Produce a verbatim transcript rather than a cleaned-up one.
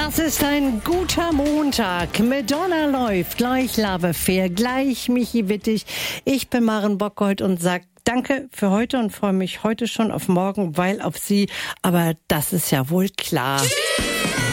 Das ist ein guter Montag. Madonna läuft, gleich Lava Fair, gleich Michi Wittig. Ich bin Maren Bockgold und sag danke für heute und freue mich heute schon auf morgen, weil auf Sie, aber das ist ja wohl klar.